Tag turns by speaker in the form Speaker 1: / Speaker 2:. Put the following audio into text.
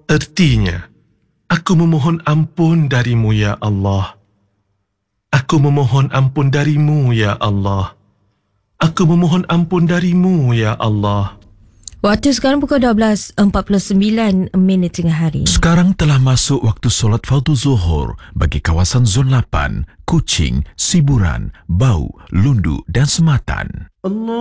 Speaker 1: Ertinya, aku memohon ampun darimu, ya Allah. Aku memohon ampun darimu, ya Allah. Aku memohon ampun darimu, ya Allah.
Speaker 2: Waktu sekarang pukul 12.49 tengah hari.
Speaker 3: Sekarang telah masuk waktu solat fardu zuhur bagi kawasan Zon 8, Kuching, Siburan, Bau, Lundu dan Sematan.